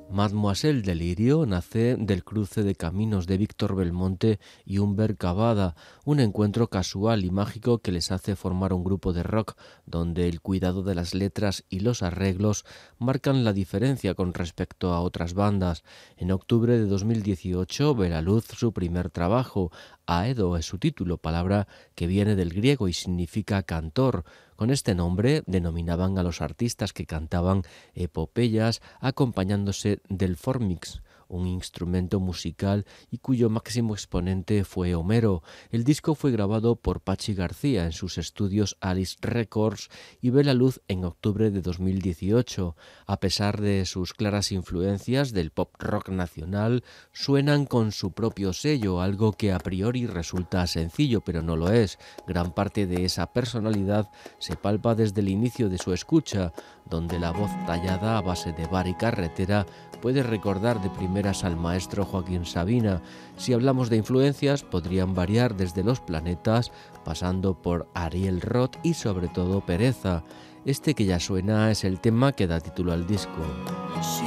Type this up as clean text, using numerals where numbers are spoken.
Mademoiselle Delirio nace del cruce de caminos de Víctor Belmonte y Humber Cavada, un encuentro casual y mágico que les hace formar un grupo de rock donde el cuidado de las letras y los arreglos marcan la diferencia con respecto a otras bandas. En octubre de 2018 ve la luz su primer trabajo. Aedo es su título, palabra que viene del griego y significa cantor. Con este nombre denominaban a los artistas que cantaban epopeyas acompañándose del formix, un instrumento musical y cuyo máximo exponente fue Homero. El disco fue grabado por Pachi García en sus estudios Alice Records y ve la luz en octubre de 2018. A pesar de sus claras influencias del pop rock nacional, suenan con su propio sello, algo que a priori resulta sencillo, pero no lo es. Gran parte de esa personalidad se palpa desde el inicio de su escucha, donde la voz tallada a base de bar y carretera puede recordar de primeras al maestro Joaquín Sabina. Si hablamos de influencias, podrían variar desde Los Planetas, pasando por Ariel Roth y sobre todo Pereza. Este que ya suena es el tema que da título al disco.